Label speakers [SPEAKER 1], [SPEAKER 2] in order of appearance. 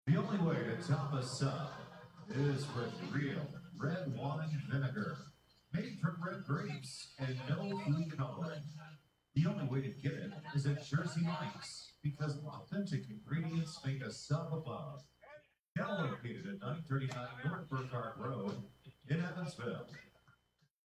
[SPEAKER 1] The only way to top a sub is with real red wine vinegar, made from red grapes and no food coloring. The only way to get it is at Jersey Mike's because authentic ingredients make a sub above. Now located at 939 North Burkhart Road in Evansville.